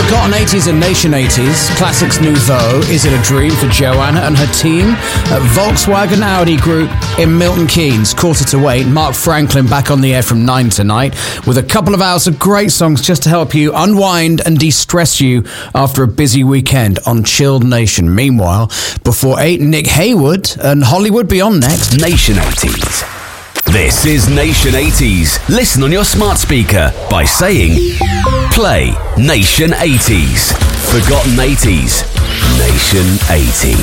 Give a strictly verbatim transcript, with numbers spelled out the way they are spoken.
Forgotten eighties and Nation eighties, Classics Nouveau, Is It a Dream for Joanna and her team at Volkswagen Audi Group in Milton Keynes. Quarter to eight, Mark Franklin back on the air from nine tonight with a couple of hours of great songs just to help you unwind and de-stress you after a busy weekend on Chilled Nation. Meanwhile, before eight, Nick Haywood and Hollywood Beyond next. Nation eighties. This is Nation eighties. Listen on your smart speaker by saying play Nation eighties. Forgotten eighties. Nation eighties.